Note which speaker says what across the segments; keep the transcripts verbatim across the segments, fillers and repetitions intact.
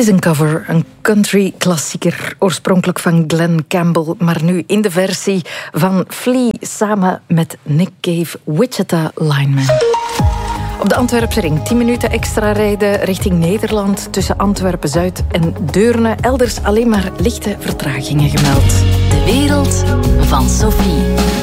Speaker 1: is een cover, een country klassieker, oorspronkelijk van Glen Campbell, maar nu in de versie van Flea samen met Nick Cave, Wichita Lineman. Op de Antwerpse ring, tien minuten extra rijden richting Nederland tussen Antwerpen-Zuid en Deurne. Elders alleen maar lichte vertragingen gemeld.
Speaker 2: De wereld van Sophie.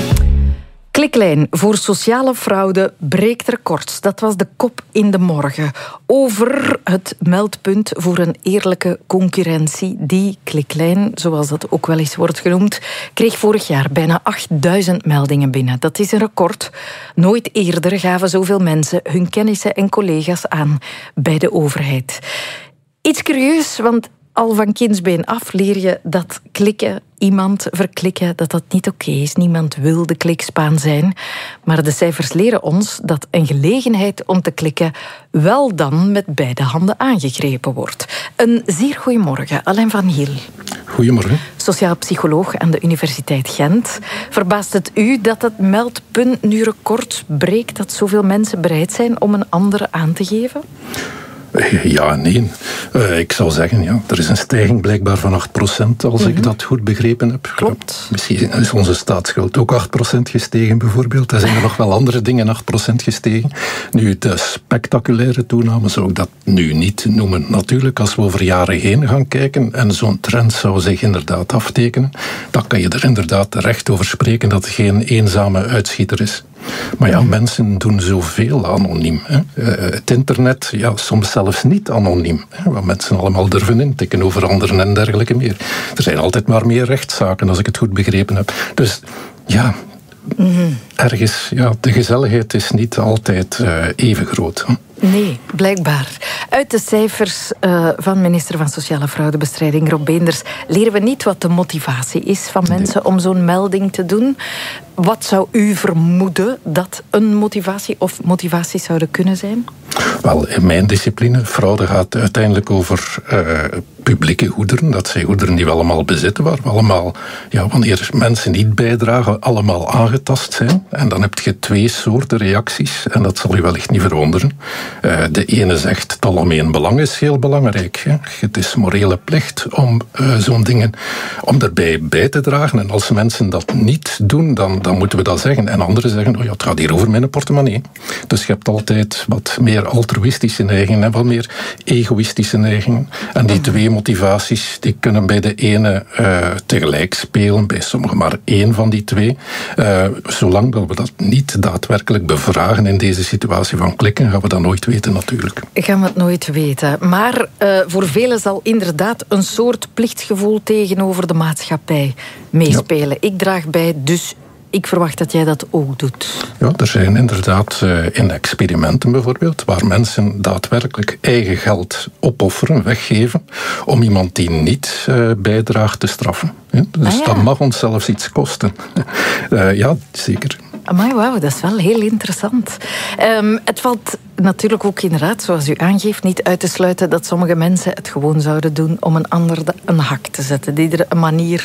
Speaker 1: Kliklijn voor sociale fraude breekt records. Dat was de kop in de morgen. Over het meldpunt voor een eerlijke concurrentie. Die Kliklijn, zoals dat ook wel eens wordt genoemd, kreeg vorig jaar bijna achtduizend meldingen binnen. Dat is een record. Nooit eerder gaven zoveel mensen hun kennissen en collega's aan bij de overheid. Iets curieus, want al van kindsbeen af leer je dat klikken, iemand verklikken, dat dat niet oké is. Niemand wil de klikspaan zijn. Maar de cijfers leren ons dat een gelegenheid om te klikken wel dan met beide handen aangegrepen wordt. Een zeer goeiemorgen, Alain van Hiel.
Speaker 3: Goedemorgen.
Speaker 1: Sociaal psycholoog aan de Universiteit Gent. Verbaast het u dat het meldpunt nu records breekt, dat zoveel mensen bereid zijn om een ander aan te geven?
Speaker 3: Ja, nee. Uh, ik zou zeggen, ja, er is een stijging blijkbaar van acht procent, als mm-hmm. ik dat goed begrepen heb.
Speaker 1: Klopt.
Speaker 3: Ja, misschien is onze staatsschuld ook acht procent gestegen, bijvoorbeeld. Er zijn er nog wel andere dingen acht procent gestegen. Nu, de spectaculaire toename zou ik dat nu niet noemen. Natuurlijk, als we over jaren heen gaan kijken en zo'n trend zou zich inderdaad aftekenen, dan kan je er inderdaad terecht over spreken dat het geen eenzame uitschieter is. Maar ja, mensen doen zoveel anoniem. Hè. Uh, het internet, ja, soms zelfs niet anoniem. Hè, waar mensen allemaal durven intikken over anderen en dergelijke meer. Er zijn altijd maar meer rechtszaken, als ik het goed begrepen heb. Dus ja, mm-hmm. ergens, ja, de gezelligheid is niet altijd uh, even groot. Hè.
Speaker 1: Nee, blijkbaar. Uit de cijfers uh, van minister van Sociale Fraudebestrijding Rob Beenders leren we niet wat de motivatie is van mensen nee. om zo'n melding te doen. Wat zou u vermoeden dat een motivatie of motivaties zouden kunnen zijn?
Speaker 3: Wel, in mijn discipline, fraude gaat uiteindelijk over uh, publieke goederen. Dat zijn goederen die we allemaal bezitten, waar we allemaal, ja, wanneer mensen niet bijdragen, allemaal aangetast zijn. En dan heb je twee soorten reacties, en dat zal u wellicht niet verwonderen. Uh, de ene zegt, het algemeen belang is heel belangrijk. Hè. Het is morele plicht om uh, zo'n dingen, om erbij bij te dragen. En als mensen dat niet doen, dan, dan moeten we dat zeggen. En anderen zeggen, oh ja, het gaat hier over mijn portemonnee. Dus je hebt altijd wat meer altruïstische neigingen en wat meer egoïstische neigingen. En die twee motivaties, die kunnen bij de ene uh, tegelijk spelen, bij sommigen maar één van die twee. Uh, zolang dat we dat niet daadwerkelijk bevragen in deze situatie van klikken, gaan we dat nooit weten natuurlijk.
Speaker 1: Gaan we het nooit weten. Maar uh, voor velen zal inderdaad een soort plichtgevoel tegenover de maatschappij meespelen. Ja. Ik draag bij, dus ik verwacht dat jij dat ook doet.
Speaker 3: Ja, er zijn inderdaad uh, in experimenten bijvoorbeeld, waar mensen daadwerkelijk eigen geld opofferen, weggeven, om iemand die niet uh, bijdraagt te straffen. Ja, dus ah, ja. dat mag ons zelfs iets kosten. Uh, ja, zeker.
Speaker 1: Amai, wauw, dat is wel heel interessant. Um, het valt natuurlijk ook inderdaad, zoals u aangeeft, niet uit te sluiten dat sommige mensen het gewoon zouden doen om een ander een hak te zetten. Die er een manier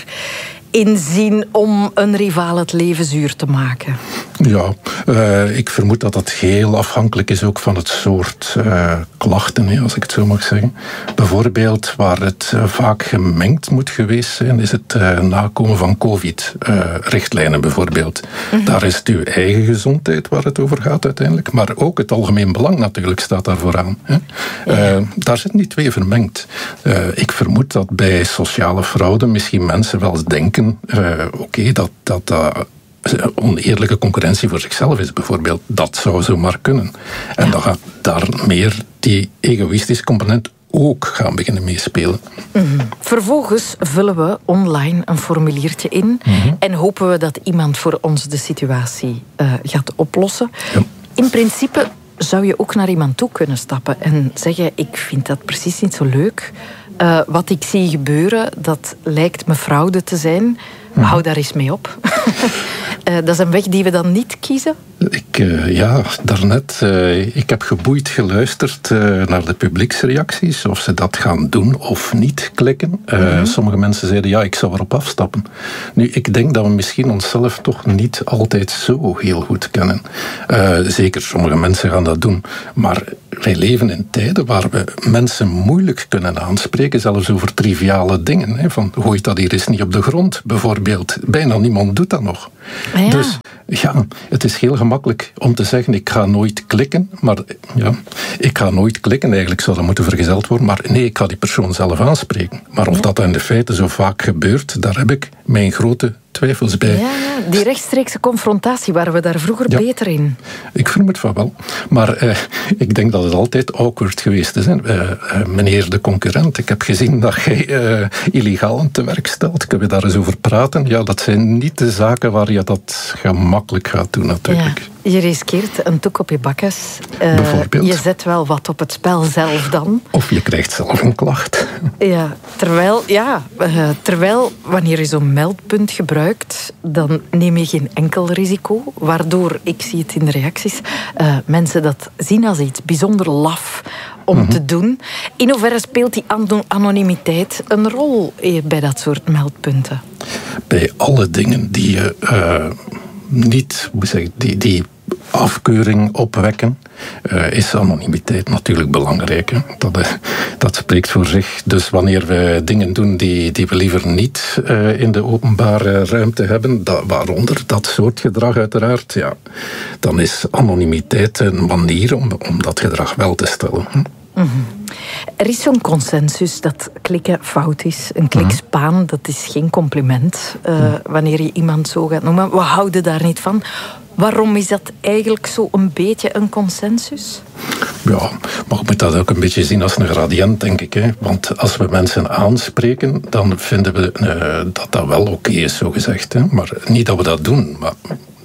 Speaker 1: inzien om een rivaal het leven zuur te maken.
Speaker 3: Ja, uh, ik vermoed dat dat heel afhankelijk is ook van het soort uh, klachten, hè, als ik het zo mag zeggen. Bijvoorbeeld, waar het uh, vaak gemengd moet geweest zijn, is het uh, nakomen van covid-richtlijnen uh, bijvoorbeeld. Mm-hmm. Daar is het uw eigen gezondheid waar het over gaat uiteindelijk, maar ook het algemeen belang natuurlijk staat daar vooraan. Hè. Uh, daar zitten die twee vermengd. Uh, ik vermoed dat bij sociale fraude misschien mensen wel eens denken, uh, oké, okay, dat dat uh, oneerlijke concurrentie voor zichzelf is bijvoorbeeld. Dat zou zomaar kunnen. En ja. dan gaat daar meer die egoïstische component ook gaan beginnen meespelen.
Speaker 1: Mm-hmm. Vervolgens vullen we online een formuliertje in mm-hmm. en hopen we dat iemand voor ons de situatie uh, gaat oplossen. Ja. In principe zou je ook naar iemand toe kunnen stappen en zeggen, ik vind dat precies niet zo leuk. Uh, wat ik zie gebeuren, dat lijkt me fraude te zijn. Mm-hmm. Hou daar eens mee op. uh, dat is een weg die we dan niet kiezen.
Speaker 3: Ik, uh, ja, daarnet, uh, ik heb geboeid geluisterd uh, naar de publieksreacties, of ze dat gaan doen of niet klikken. Uh, mm-hmm. Sommige mensen zeiden, ja, ik zou erop afstappen. Nu, ik denk dat we misschien onszelf toch niet altijd zo heel goed kennen. Uh, zeker, sommige mensen gaan dat doen. Maar wij leven in tijden waar we mensen moeilijk kunnen aanspreken, zelfs over triviale dingen. Hè, van, gooi dat hier eens niet op de grond, bijvoorbeeld. Bijna niemand doet dat nog.
Speaker 1: Ja.
Speaker 3: Dus ja, het is heel gemakkelijk om te zeggen, ik ga nooit klikken, maar ja, ik ga nooit klikken, eigenlijk zou dat moeten vergezeld worden, maar nee, ik ga die persoon zelf aanspreken. Maar of ja. dat in de feite zo vaak gebeurt, daar heb ik mijn grote twijfels bij.
Speaker 1: Ja, ja, die rechtstreekse confrontatie, waren we daar vroeger ja. beter in?
Speaker 3: Ik vermoed van wel. Maar eh, ik denk dat het altijd awkward geweest is. Hè. Uh, uh, meneer de concurrent, ik heb gezien dat jij uh, illegaal te werk stelt. Kunnen we daar eens over praten? Ja, dat zijn niet de zaken waar je dat gemakkelijk gaat doen, natuurlijk.
Speaker 1: Ja. Je riskeert een toek op je bakkes. Uh,
Speaker 3: Bijvoorbeeld.
Speaker 1: Je zet wel wat op het spel zelf dan.
Speaker 3: Of je krijgt zelf een klacht.
Speaker 1: Ja, terwijl, ja, uh, terwijl wanneer je zo'n meldpunt gebruikt, dan neem je geen enkel risico. Waardoor, ik zie het in de reacties, uh, mensen dat zien als iets bijzonder laf om mm-hmm. te doen. In hoeverre speelt die anonimiteit een rol bij dat soort meldpunten?
Speaker 3: Bij alle dingen die je uh, niet, hoe zeg ik, die, die afkeuring opwekken, uh, is anonimiteit natuurlijk belangrijk. Hè? Dat, uh, dat spreekt voor zich. Dus wanneer we dingen doen die, die we liever niet uh, in de openbare ruimte hebben, dat, waaronder dat soort gedrag uiteraard, ja, dan is anonimiteit een manier om, om dat gedrag wel te stellen. Hm?
Speaker 1: Mm-hmm. Er is zo'n consensus dat klikken fout is. Een klikspaan, mm-hmm. dat is geen compliment. Uh, mm. Wanneer je iemand zo gaat noemen. We houden daar niet van. Waarom is dat eigenlijk zo een beetje een consensus?
Speaker 3: Ja, maar je moet dat ook een beetje zien als een gradient, denk ik. Hè. Want als we mensen aanspreken, dan vinden we uh, dat dat wel oké okay is, zo gezegd. Hè. Maar niet dat we dat doen, maar...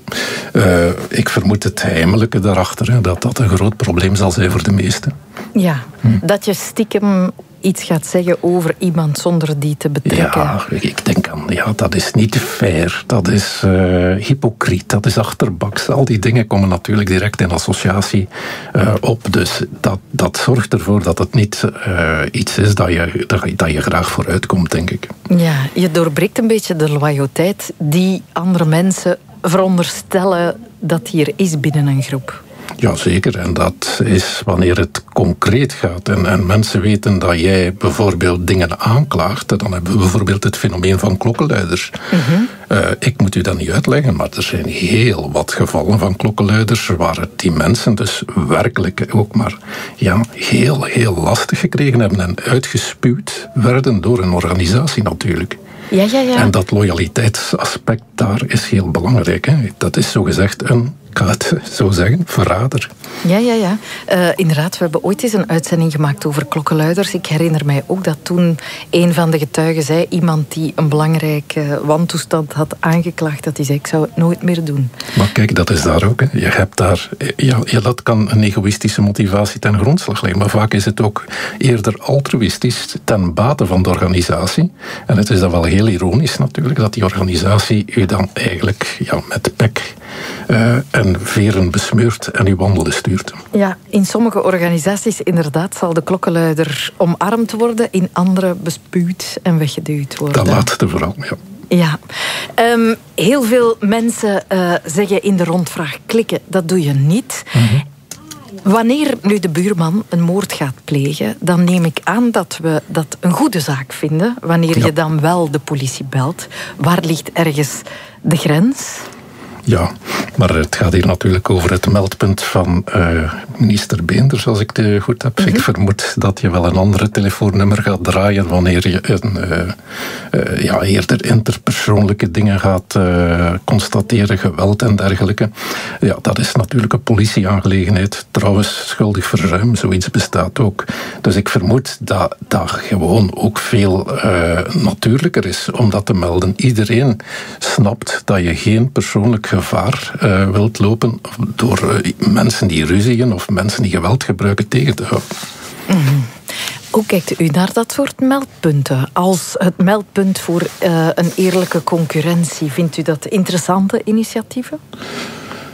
Speaker 3: Uh, ik vermoed het heimelijke daarachter, hè, dat dat een groot probleem zal zijn voor de meesten.
Speaker 1: Ja, hm. dat je stiekem iets gaat zeggen over iemand zonder die te betrekken.
Speaker 3: Ja, ik denk aan, ja, dat is niet fair, dat is uh, hypocriet, dat is achterbaks. Al die dingen komen natuurlijk direct in associatie uh, op. Dus dat, dat zorgt ervoor dat het niet uh, iets is dat je, dat, dat je graag vooruitkomt, denk ik.
Speaker 1: Ja, je doorbreekt een beetje de loyaliteit die andere mensen veronderstellen dat hier is binnen een groep.
Speaker 3: Jazeker, en dat is wanneer het concreet gaat en, en mensen weten dat jij bijvoorbeeld dingen aanklaagt, dan hebben we bijvoorbeeld het fenomeen van klokkenluiders. Mm-hmm. Uh, ik moet u dat niet uitleggen, maar er zijn heel wat gevallen van klokkenluiders waar die mensen dus werkelijk ook maar ja, heel, heel lastig gekregen hebben en uitgespuwd werden door een organisatie natuurlijk.
Speaker 1: Ja, ja, ja.
Speaker 3: En dat loyaliteitsaspect daar is heel belangrijk. Hè. Dat is zogezegd een, ik ga het zo zeggen, verrader.
Speaker 1: Ja, ja, ja. Uh, inderdaad, we hebben ooit eens een uitzending gemaakt over klokkenluiders. Ik herinner mij ook dat toen een van de getuigen zei, iemand die een belangrijke wantoestand had aangeklaagd, dat hij zei, ik zou het nooit meer doen.
Speaker 3: Maar kijk, dat is daar ook. Hè. Je hebt daar, ja, ja, dat kan een egoïstische motivatie ten grondslag leggen, maar vaak is het ook eerder altruïstisch ten bate van de organisatie. En het is dan wel heel ironisch natuurlijk, dat die organisatie u dan eigenlijk ja, met pek uh, en veren besmeurt en uw wandelen stuurt.
Speaker 1: Ja, in sommige organisaties inderdaad zal de klokkenluider omarmd worden, in andere bespuwd en weggeduwd worden.
Speaker 3: Dat laatste vooral, ja.
Speaker 1: Ja, um, heel veel mensen uh, zeggen in de rondvraag klikken, dat doe je niet. Mm-hmm. Wanneer nu de buurman een moord gaat plegen, dan neem ik aan dat we dat een goede zaak vinden. Wanneer ja. je dan wel de politie belt. Waar ligt ergens de grens?
Speaker 3: Ja, maar het gaat hier natuurlijk over het meldpunt van uh, minister Beenders, als ik het goed heb. Mm-hmm. Ik vermoed dat je wel een andere telefoonnummer gaat draaien wanneer je een, uh, uh, ja, eerder interpersoonlijke dingen gaat uh, constateren, geweld en dergelijke. Ja, dat is natuurlijk een politieaangelegenheid. Trouwens, schuldig verzuim, zoiets bestaat ook. Dus ik vermoed dat dat gewoon ook veel uh, natuurlijker is om dat te melden. Iedereen snapt dat je geen persoonlijk gevaar uh, wilt lopen door uh, mensen die ruzien of mensen die geweld gebruiken tegen te houden.
Speaker 1: Mm-hmm. Hoe kijkt u naar dat soort meldpunten? Als het meldpunt voor uh, een eerlijke concurrentie, vindt u dat interessante initiatieven?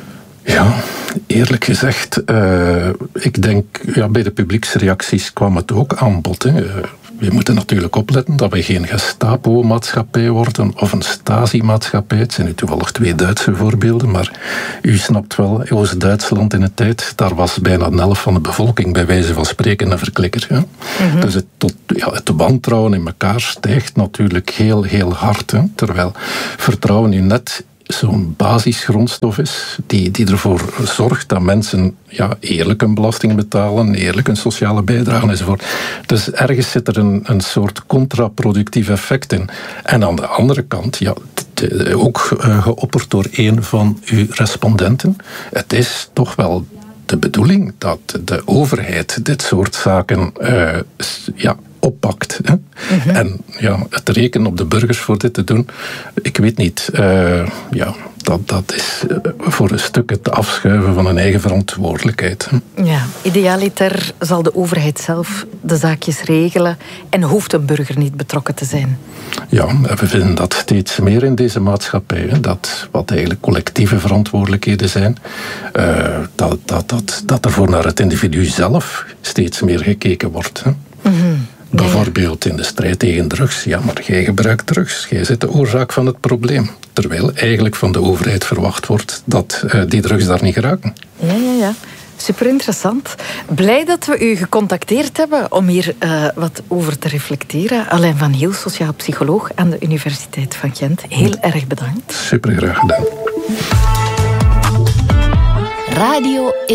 Speaker 3: Ja, eerlijk gezegd, uh, ik denk, ja, bij de publieksreacties kwam het ook aan bod. Hè. Uh, we moeten natuurlijk opletten dat we geen Gestapo-maatschappij worden of een Stasi-maatschappij. Het zijn nu toevallig twee Duitse voorbeelden, maar u snapt wel, Oost-Duitsland in de tijd, daar was bijna de helft van de bevolking bij wijze van spreken een verklikker. Hè. Mm-hmm. Dus het, tot, ja, het wantrouwen in elkaar stijgt natuurlijk heel, heel hard. Hè. Terwijl vertrouwen nu net zo'n basisgrondstof is, die, die ervoor zorgt dat mensen ja, eerlijk een belasting betalen, eerlijk een sociale bijdrage enzovoort. Dus ergens zit er een, een soort contraproductief effect in. En aan de andere kant, ja, de, ook uh, geopperd door een van uw respondenten, het is toch wel de bedoeling dat de overheid dit soort zaken uh, ja, oppakt. Hè? Mm-hmm. En ja, het rekenen op de burgers voor dit te doen, ik weet niet. Uh, ja, dat, dat is voor een stuk het afschuiven van een eigen verantwoordelijkheid. Hè?
Speaker 1: Ja, idealiter zal de overheid zelf de zaakjes regelen en hoeft een burger niet betrokken te zijn.
Speaker 3: Ja, we vinden dat steeds meer in deze maatschappij. Hè? Dat wat eigenlijk collectieve verantwoordelijkheden zijn, uh, dat, dat, dat, dat er voor naar het individu zelf steeds meer gekeken wordt. Hè? Mm-hmm. Bijvoorbeeld in de strijd tegen drugs. Ja, maar jij gebruikt drugs. Jij bent de oorzaak van het probleem. Terwijl eigenlijk van de overheid verwacht wordt dat uh, die drugs daar niet geraken.
Speaker 1: Ja, ja, ja. Super interessant. Blij dat we u gecontacteerd hebben om hier uh, wat over te reflecteren. Alain van Hiel, sociaal psycholoog aan de Universiteit van Gent. Heel ja. erg bedankt.
Speaker 3: Super graag gedaan.
Speaker 2: Radio